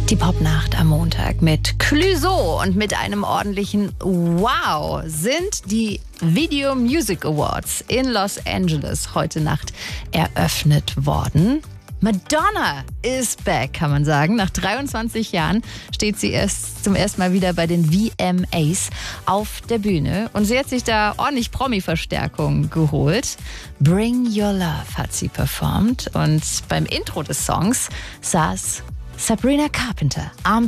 Die Popnacht am Montag mit Clouseau und mit einem ordentlichen Wow sind die Video Music Awards in Los Angeles heute Nacht eröffnet worden. Madonna is back, kann man sagen. Nach 23 Jahren steht sie zum ersten Mal wieder bei den VMAs auf der Bühne. Und sie hat sich da ordentlich Promi-Verstärkung geholt. Bring Your Love hat sie performt. Und beim Intro des Songs saß Sabrina Carpenter am